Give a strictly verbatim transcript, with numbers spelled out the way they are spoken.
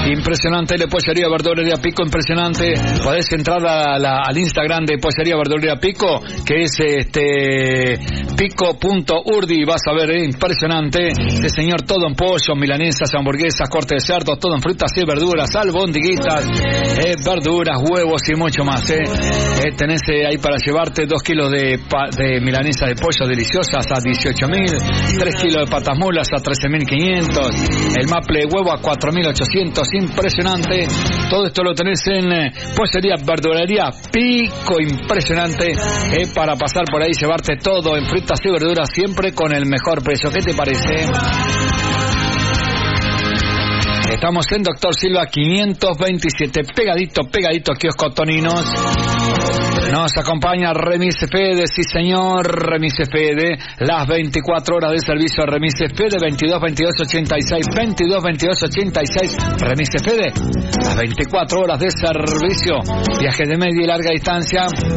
Impresionante la pollería verdulería Pico, impresionante. Podés entrar a la, al Instagram de pollería verdulería Pico, que es este pico punto urdi, vas a ver, eh, impresionante. Este señor, todo en pollo, milanesas, hamburguesas, corte de cerdo, todo en frutas y verduras, albondiguitas, eh, verduras, huevos y mucho más. Eh. Eh, tenés eh, ahí para llevarte dos kilos de, pa, de milanesa de pollo deliciosas a dieciocho mil, tres kilos de patas mulas a trece mil quinientos, el maple de huevo a cuatro mil ochocientos, impresionante. Todo esto lo tenés en eh, pollería verdulería Pico, impresionante, eh, para pasar por ahí y llevarte todo en frutas y verduras siempre con el mejor precio. ¿Qué te parece? Estamos en Doctor Silva quinientos veintisiete, pegadito, pegadito, kiosco Toninos. Nos acompaña Remis Fede, sí señor, Remis Fede, las veinticuatro horas de servicio. Remis Fede, veintidós veintidós ochenta y seis, veintidós veintidós ochenta y seis, Remis Fede, las veinticuatro horas de servicio. Viajes de media y larga distancia.